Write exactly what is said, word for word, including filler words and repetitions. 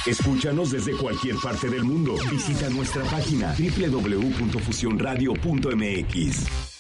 Escúchanos desde cualquier parte del mundo. Visita nuestra página doble u doble u doble u punto fusión radio punto m x.